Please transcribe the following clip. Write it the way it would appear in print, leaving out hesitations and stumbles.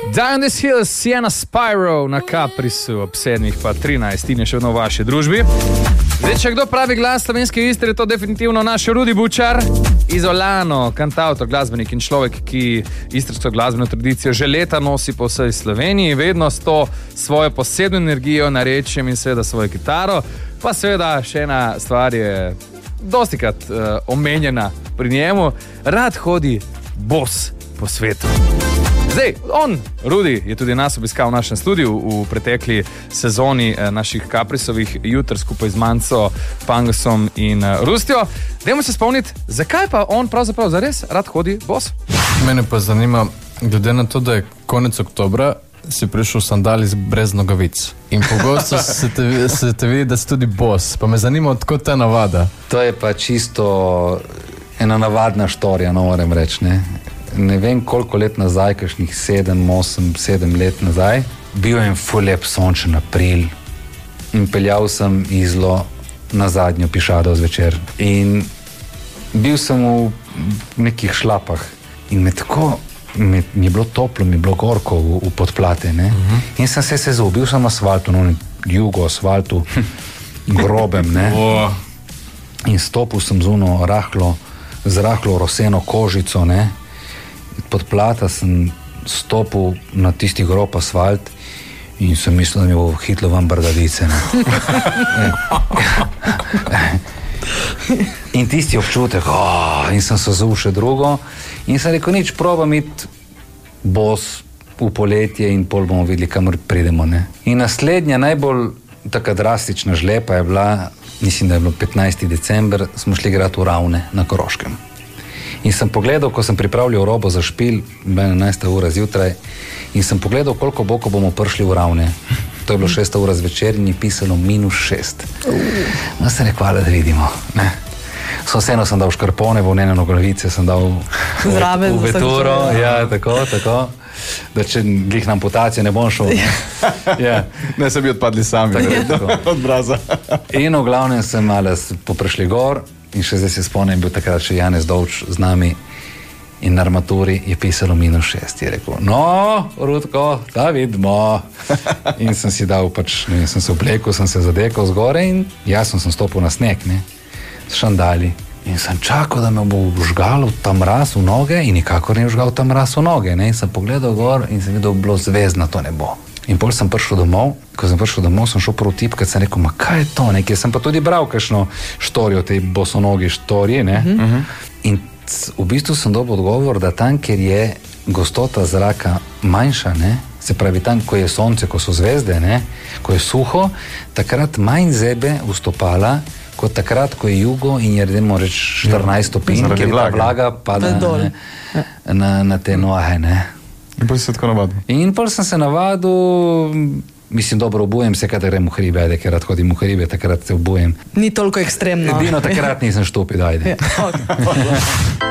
Down this hill, Sienna Spyro na Caprisu ob 7:13 in je še vedno v vaši družbi. Zdaj, če kdo pravi glas slovenske Istre, je to definitivno naš Rudi Bučar, Izolano, kantavtor, glasbenik in človek, ki istrsko glasbeno tradicijo že leta nosi po vsej Sloveniji, vedno s to svojo posebno energijo, narečjem in seveda svojo kitaro. Pa seveda še ena stvar je dostikrat omenjena pri njemu, rad hodi bos po svetu. Zdaj, Rudi, je tudi nas obiskal v našem studiu v pretekli sezoni naših Caprisovih jutr skupaj z Manco, Pangosom in Rustjo. Dajmo se spomniti, zakaj pa on pravzaprav zares rad hodi bos? Mene pa zanima, glede na to, da je konec oktobra, si prišel v sandali brez nogavic. In pogosto se te vidi, da si tudi bos. Pa me zanima, odkot ta navada. To je pa čisto ena navadna štorija, no moram reči, ne. Ne vem koliko let nazaj, kakšnih 7 let nazaj, bil je ful lep sončen april in peljal sem Izlo na zadnjo pišado zvečer. In bil sem v nekih šlapah in mi je bilo toplo, mi je bilo gorko v podplate, ne. In sem se sezul, bil sem na asfaltu, no, jugo asfaltu, grobem, ne. In stopil sem z rahlo roseno kožico, ne. Pod plata sem stopil na tisti grob asfalt in sem mislil, da mi bo hitlo vam bradavice. In tisti občutek, in sem se zul še drugo in sem rekel, nič, probam iti bos v poletje in pol bomo videli, kamor pridemo, ne. In naslednja najbolj taka drastična žlepa je bila, mislim, da je bilo 15. december, smo šli igrati v Ravne na Koroškem. In sem pogledal, ko sem pripravljal robo za špil, 11. ura zjutraj, in sem pogledal, koliko bo, ko bomo prišli v Ravne. To je bilo 6. ura zvečer in je pisalo -6. No, sem rekel, da vidimo, ne. Vseeno sem dal škarpone, volnene nogavice sem dal v veturo, ja, tako, da če glih na amputacijo ne bom šel. Ja. Ne se bi odpadli sami od braza. In v glavnem sem malo poprišli gor. In še zdaj se spomnim, bil takrat še Janez Dovč z nami in na armaturi je pisalo -6. Je rekel, no, Rudko, da vidimo. In sem si dal sem se oblekel, sem se zadekal zgore in jasno sem stopil na sneg, ne, s šandali. In sem čakal, da me bo vžgal ta mraz v noge in nikakor ne vžgal ta mraz v noge, ne. In sem pogledal gor in sem videl, bilo zvezdna to nebo. In pol sem prišel domov, ko sem prišel domov, sem šel prav tipkat, sem rekel, ma kaj je to, nekaj sem pa tudi bral kakšno štorijo, tej bosonogi štoriji, ne. In v bistvu sem dobil odgovor, da tam, kjer je gostota zraka manjša, ne, se pravi tam, ko je sonce, ko so zvezde, ne, ko je suho, takrat manj zebe vstopala, kot takrat, ko je jugo in je, redemo reči, 14 stopinj, kjer ta vlaga pada na te nohe, ne. In pa si se tako navadil. In pa sem se navadil, mislim, dobro, obujem se, kada grem v hribe, ajde, ker rad hodim v hribe, takrat se obujem. Ni toliko ekstremno. Edino takrat nisem štupid, ajde. Okay.